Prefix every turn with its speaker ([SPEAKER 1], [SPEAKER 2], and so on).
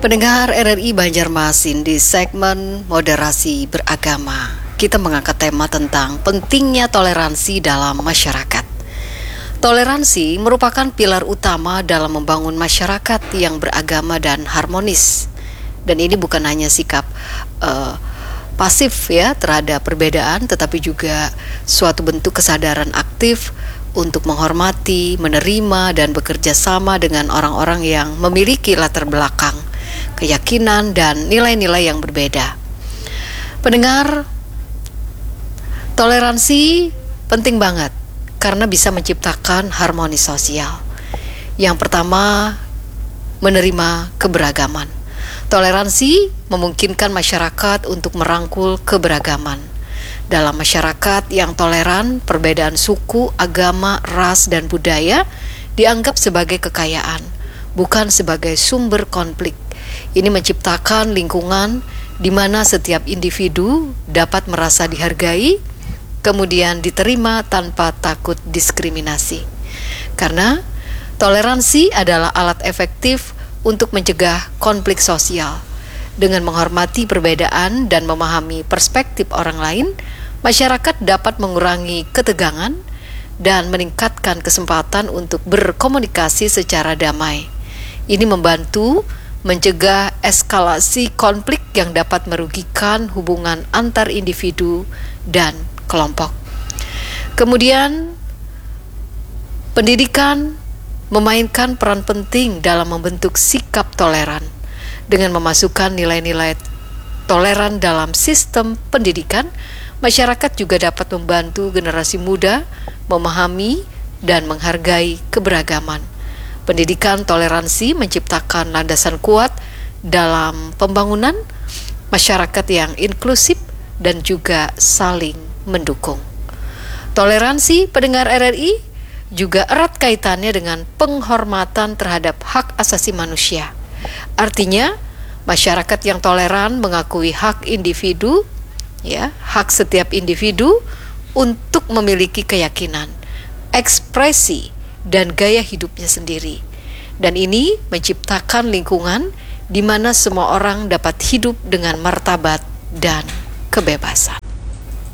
[SPEAKER 1] Pendengar RRI Banjarmasin, di segmen moderasi beragama, kita mengangkat tema tentang pentingnya toleransi dalam masyarakat. Toleransi merupakan pilar utama dalam membangun masyarakat yang beragama dan harmonis. Dan ini bukan hanya sikap pasif ya terhadap perbedaan, tetapi juga suatu bentuk kesadaran aktif untuk menghormati, menerima, dan bekerja sama dengan orang-orang yang memiliki latar belakang, keyakinan, dan nilai-nilai yang berbeda. Pendengar, toleransi penting banget karena bisa menciptakan harmoni sosial. Yang pertama, menerima keberagaman. Toleransi memungkinkan masyarakat untuk merangkul keberagaman. Dalam masyarakat yang toleran, perbedaan suku, agama, ras, dan budaya dianggap sebagai kekayaan, bukan sebagai sumber konflik. Ini menciptakan lingkungan di mana setiap individu dapat merasa dihargai, kemudian diterima tanpa takut diskriminasi. Karena toleransi adalah alat efektif untuk mencegah konflik sosial. Dengan menghormati perbedaan dan memahami perspektif orang lain, masyarakat dapat mengurangi ketegangan dan meningkatkan kesempatan untuk berkomunikasi secara damai. Ini membantu mencegah eskalasi konflik yang dapat merugikan hubungan antar individu dan kelompok. Kemudian, pendidikan memainkan peran penting dalam membentuk sikap toleran. Dengan memasukkan nilai-nilai toleran dalam sistem pendidikan, masyarakat juga dapat membantu generasi muda memahami dan menghargai keberagaman. Pendidikan toleransi menciptakan landasan kuat dalam pembangunan masyarakat yang inklusif dan juga saling mendukung. Toleransi, pendengar RRI, juga erat kaitannya dengan penghormatan terhadap hak asasi manusia. Artinya, masyarakat yang toleran mengakui hak individu, hak setiap individu untuk memiliki keyakinan, ekspresi, dan gaya hidupnya sendiri. Dan ini menciptakan lingkungan di mana semua orang dapat hidup dengan martabat dan kebebasan.